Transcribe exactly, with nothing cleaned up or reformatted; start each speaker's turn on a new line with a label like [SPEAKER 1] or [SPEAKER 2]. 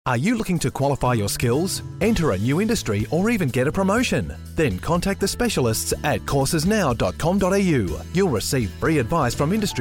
[SPEAKER 1] Are you looking to qualify your skills, enter a new industry, or even get a promotion? Then contact the specialists at courses now dot com dot a u. You'll receive free advice from industry